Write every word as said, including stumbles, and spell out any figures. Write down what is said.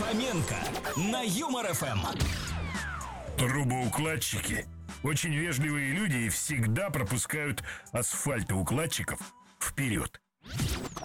Фоменко на Юмор эф эм. Трубоукладчики – очень вежливые люди и всегда пропускают асфальтоукладчиков вперед.